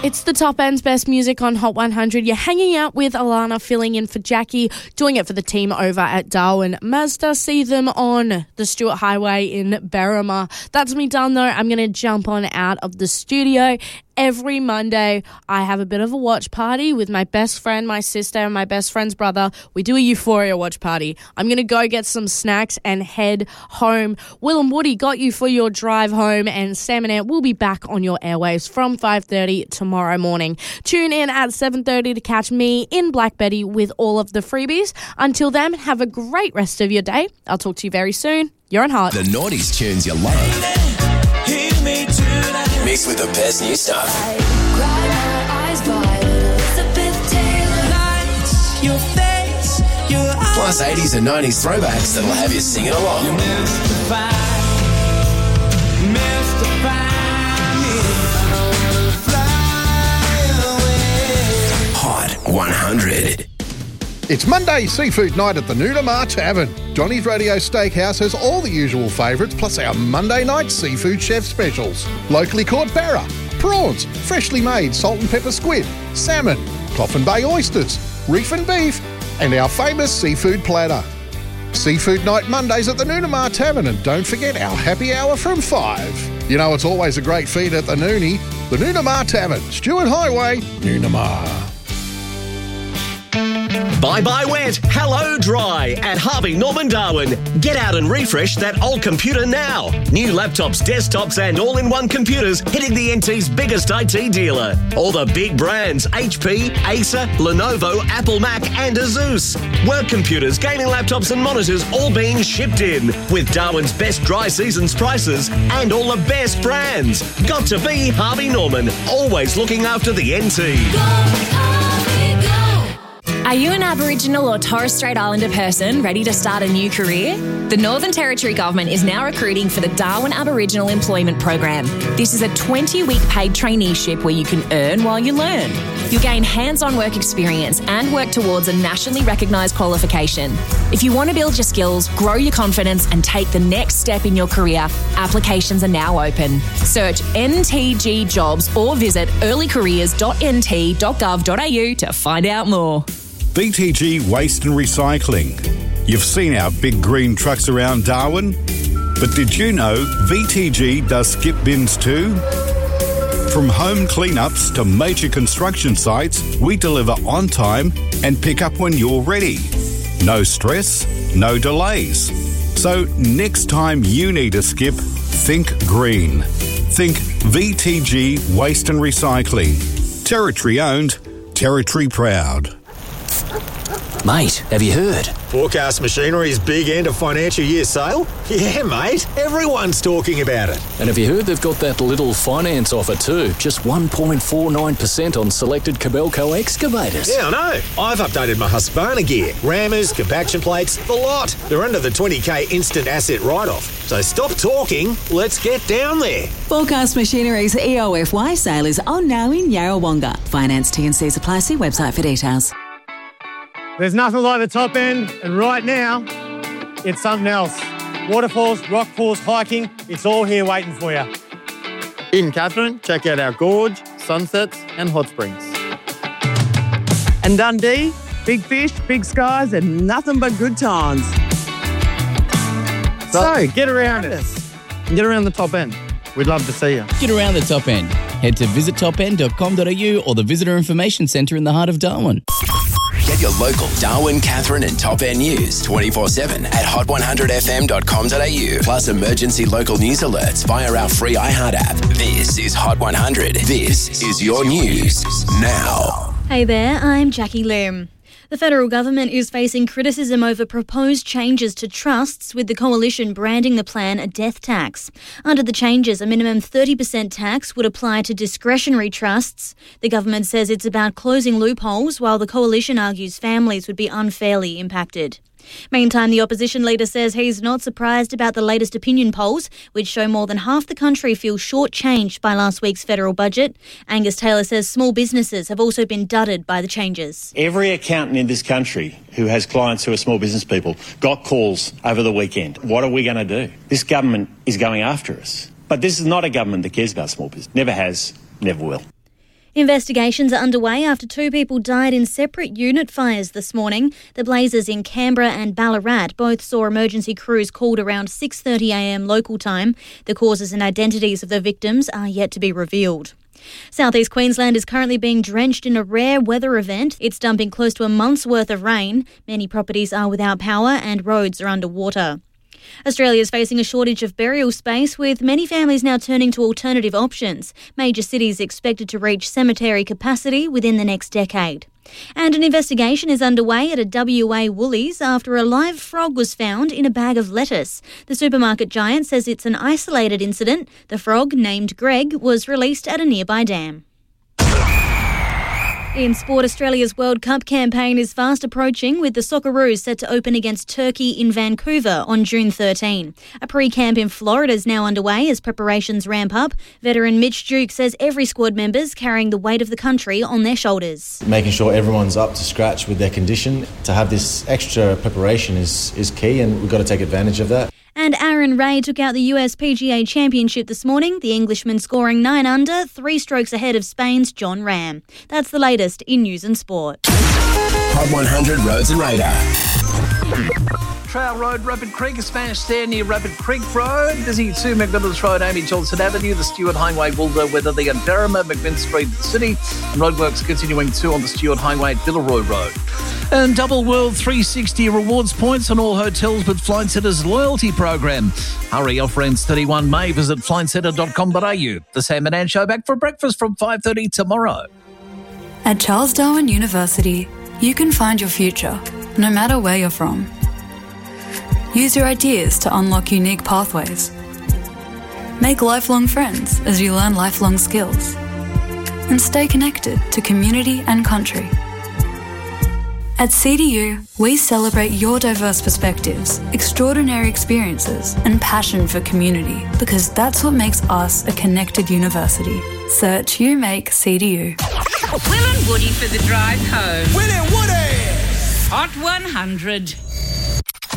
It's the Top End's best music on Hot 100. You're hanging out with Alana, filling in for Jackie, doing it for the team over at Darwin Mazda. See them on the Stuart Highway in Berrima. That's me done, though. I'm going to jump on out of the studio. Every Monday, I have a bit of a watch party with my best friend, my sister, and my best friend's brother. We do a Euphoria watch party. I'm going to go get some snacks and head home. Will and Woody got you for your drive home, and Sam and Ant will be back on your airwaves from 5:30 tomorrow morning. Tune in at 7:30 to catch me in Black Betty with all of the freebies. Until then, have a great rest of your day. I'll talk to you very soon. You're on Hot. The naughties tunes you love. Mixed with the best new stuff. Plus 80s and 90s throwbacks that'll have you singing along. Hot 100. It's Monday seafood night at the Noonamar Tavern. Johnny's Radio Steakhouse has all the usual favourites, plus our Monday night seafood chef specials. Locally caught barra, prawns, freshly made salt and pepper squid, salmon, Coffin Bay oysters, reef and beef, and our famous seafood platter. Seafood night Mondays at the Noonamar Tavern, and don't forget our happy hour from 5. You know it's always a great feed at the Noonie. The Noonamar Tavern, Stuart Highway, Noonamar. Bye-bye wet, hello dry at Harvey Norman Darwin. Get out and refresh that old computer now. New laptops, desktops and all-in-one computers hitting the NT's biggest IT dealer. All the big brands, HP, Acer, Lenovo, Apple Mac and Asus. Work computers, gaming laptops and monitors all being shipped in with Darwin's best dry seasons prices and all the best brands. Got to be Harvey Norman, always looking after the NT. Are you an Aboriginal or Torres Strait Islander person ready to start a new career? The Northern Territory Government is now recruiting for the Darwin Aboriginal Employment Program. This is a 20-week paid traineeship where you can earn while you learn. You'll gain hands-on work experience and work towards a nationally recognised qualification. If you want to build your skills, grow your confidence and take the next step in your career, applications are now open. Search NTG Jobs or visit earlycareers.nt.gov.au to find out more. VTG Waste and Recycling. You've seen our big green trucks around Darwin, but did you know VTG does skip bins too? From home cleanups to major construction sites, we deliver on time and pick up when you're ready. No stress, no delays. So next time you need a skip, think green. Think VTG Waste and Recycling. Territory owned, territory proud. Mate, have you heard? Forecast Machinery's big end of financial year sale? Yeah, mate. Everyone's talking about it. And have you heard they've got that little finance offer too? Just 1.49% on selected Cabelco excavators. Yeah, I know. I've updated my Husqvarna gear. Rammers, compaction plates, the lot. They're under the 20k instant asset write-off. So stop talking. Let's get down there. Forecast Machinery's EOFY sale is on now in Yarrawonga. Finance T&Cs apply. See website for details. There's nothing like the Top End, and right now, it's something else. Waterfalls, rock pools, hiking, it's all here waiting for you. In Katherine, check out our gorge, sunsets and hot springs. And Dundee, big fish, big skies and nothing but good times. So get around us and get around the Top End. We'd love to see you. Get around the Top End. Head to visittopend.com.au or the Visitor Information Centre in the heart of Darwin. Get your local Darwin, Katherine and Top End news 24/7 at hot100fm.com.au. Plus emergency local news alerts via our free iHeart app. This is Hot 100. This is your news now. Hey there, I'm Jackie Lim. The federal government is facing criticism over proposed changes to trusts, with the coalition branding the plan a death tax. Under the changes, a minimum 30% tax would apply to discretionary trusts. The government says it's about closing loopholes, while the coalition argues families would be unfairly impacted. Meantime, the opposition leader says he's not surprised about the latest opinion polls, which show more than half the country feels shortchanged by last week's federal budget. Angus Taylor says small businesses have also been dudded by the changes. Every accountant in this country who has clients who are small business people got calls over the weekend. What are we going to do? This government is going after us. But this is not a government that cares about small business. Never has, never will. Investigations are underway after 2 people died in separate unit fires this morning. The blazes in Canberra and Ballarat both saw emergency crews called around 6:30am local time. The causes and identities of the victims are yet to be revealed. Southeast Queensland is currently being drenched in a rare weather event. It's dumping close to a month's worth of rain. Many properties are without power and roads are underwater. Australia is facing a shortage of burial space, with many families now turning to alternative options. Major cities expected to reach cemetery capacity within the next decade. And an investigation is underway at a WA Woolies after a live frog was found in a bag of lettuce. The supermarket giant says it's an isolated incident. The frog, named Greg, was released at a nearby dam. In sport, Australia's World Cup campaign is fast approaching, with the Socceroos set to open against Turkey in Vancouver on June 13. A pre-camp in Florida is now underway as preparations ramp up. Veteran Mitch Duke says every squad member's carrying the weight of the country on their shoulders. Making sure everyone's up to scratch with their condition. To have this extra preparation is key, and we've got to take advantage of that. And Aaron Ray took out the US PGA Championship this morning, the Englishman scoring 9 under, 3 strokes ahead of Spain's John Ram. That's the latest in news and sport. Hot 100 Roads and Radar. Trail Road, Rapid Creek, a smash there near Rapid Creek Road. Busy to McMillan's Road, Amy Johnson Avenue, the Stewart Highway, Wilder, Weatherly and Berrima, McMinn Street, the City. And roadworks continuing too on the Stewart Highway at Villaroy Road. And Double World 360 rewards points on all hotels with Flight Centre's loyalty program. Hurry, offer ends 31 May. Visit flightcentre.com.au. The Sam and Ann Show back for breakfast from 5:30 tomorrow. At Charles Darwin University, you can find your future, no matter where you're from. Use your ideas to unlock unique pathways. Make lifelong friends as you learn lifelong skills. And stay connected to community and country. At CDU, we celebrate your diverse perspectives, extraordinary experiences, and passion for community, because that's what makes us a connected university. Search You Make CDU. Will and Woody for the drive home. Will and Woody! Hot 100.